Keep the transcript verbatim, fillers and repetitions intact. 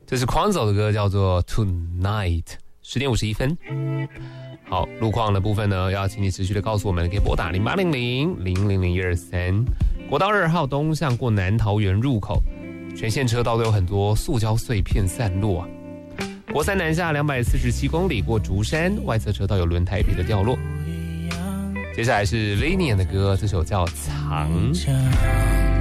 这是Quanzo的歌，叫做 Tonight。十点五十一分。好，路况的部分呢，要请你持续的告诉我们，可以拨打零八零零零零零一二三。国道二号东向过南桃园入口，全线车道都有很多塑胶碎片散落啊。国三南下两百四十七公里，过竹山，外侧车道有轮胎皮的掉落。接下来是 Linian 的歌，这首叫《藏》。